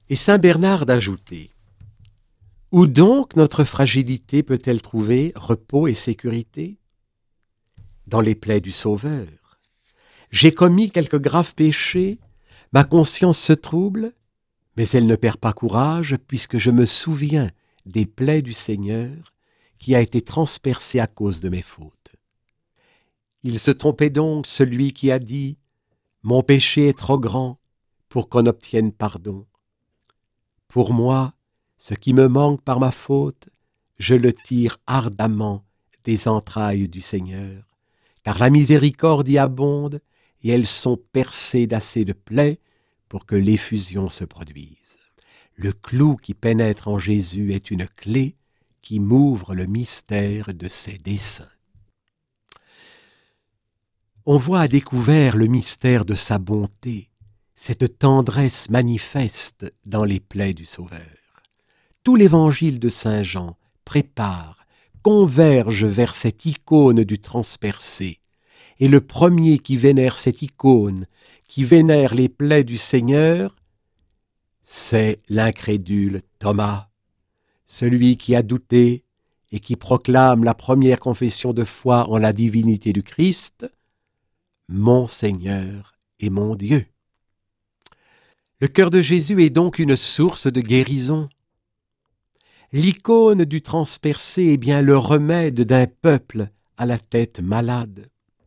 Et saint Bernard d'ajouter: où donc notre fragilité peut-elle trouver repos et sécurité? Dans les plaies du Sauveur. J'ai commis quelques graves péchés, ma conscience se trouble, mais elle ne perd pas courage, puisque je me souviens des plaies du Seigneur, qui a été transpercé à cause de mes fautes. Il se trompait donc celui qui a dit: mon péché est trop grand pour qu'on obtienne pardon. Pour moi, ce qui me manque par ma faute, je le tire ardemment des entrailles du Seigneur, car la miséricorde y abonde, et elles sont percées d'assez de plaies pour que l'effusion se produise. Le clou qui pénètre en Jésus est une clé qui m'ouvre le mystère de ses desseins. On voit à découvert le mystère de sa bonté, cette tendresse manifeste dans les plaies du Sauveur. Tout l'évangile de saint Jean prépare, converge vers cette icône du transpercé, et le premier qui vénère cette icône, qui vénère les plaies du Seigneur, c'est l'incrédule Thomas, celui qui a douté et qui proclame la première confession de foi en la divinité du Christ: mon Seigneur et mon Dieu. Le cœur de Jésus est donc une source de guérison. L'icône du transpercé est bien le remède d'un peuple à la tête malade.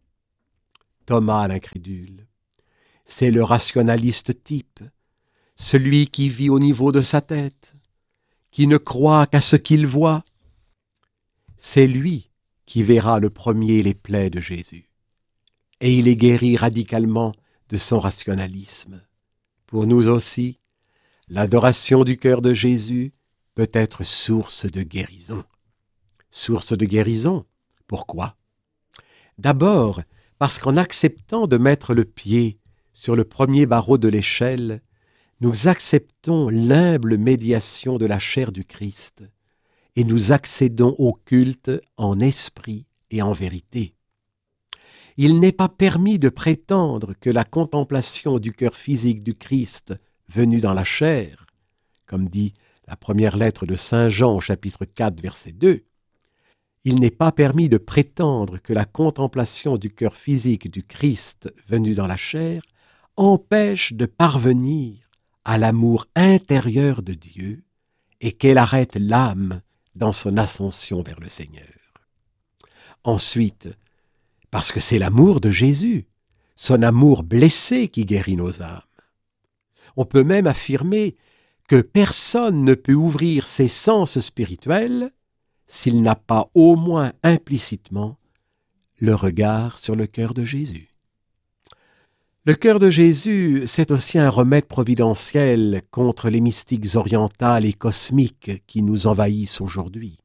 Thomas l'incrédule, c'est le rationaliste type, celui qui vit au niveau de sa tête, qui ne croit qu'à ce qu'il voit. C'est lui qui verra le premier les plaies de Jésus, et il est guéri radicalement de son rationalisme. Pour nous aussi, l'adoration du cœur de Jésus peut être source de guérison. Source de guérison, pourquoi? D'abord, parce qu'en acceptant de mettre le pied sur le premier barreau de l'échelle, nous acceptons l'humble médiation de la chair du Christ et nous accédons au culte en esprit et en vérité. Il n'est pas permis de prétendre que la contemplation du cœur physique du Christ venu dans la chair, comme dit la première lettre de saint Jean au chapitre 4, verset 2, il n'est pas permis de prétendre que la contemplation du cœur physique du Christ venu dans la chair empêche de parvenir à l'amour intérieur de Dieu et qu'elle arrête l'âme dans son ascension vers le Seigneur. Ensuite, parce que c'est l'amour de Jésus, son amour blessé qui guérit nos âmes. On peut même affirmer que personne ne peut ouvrir ses sens spirituels s'il n'a pas au moins implicitement le regard sur le cœur de Jésus. Le cœur de Jésus, c'est aussi un remède providentiel contre les mystiques orientales et cosmiques qui nous envahissent aujourd'hui.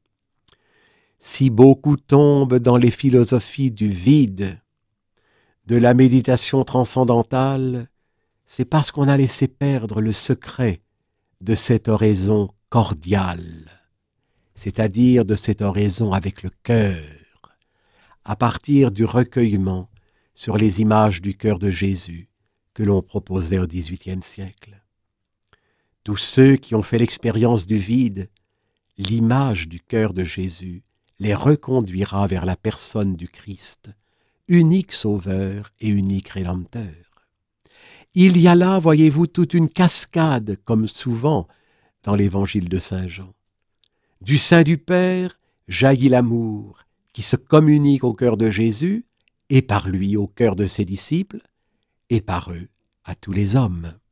Si beaucoup tombent dans les philosophies du vide, de la méditation transcendantale, c'est parce qu'on a laissé perdre le secret de cette oraison cordiale, c'est-à-dire de cette oraison avec le cœur, à partir du recueillement sur les images du cœur de Jésus que l'on proposait au XVIIIe siècle. Tous ceux qui ont fait l'expérience du vide, l'image du cœur de Jésus les reconduira vers la personne du Christ, unique sauveur et unique rédempteur. Il y a là, voyez-vous, toute une cascade, comme souvent dans l'évangile de saint Jean. Du sein du Père jaillit l'amour qui se communique au cœur de Jésus et par lui au cœur de ses disciples et par eux à tous les hommes.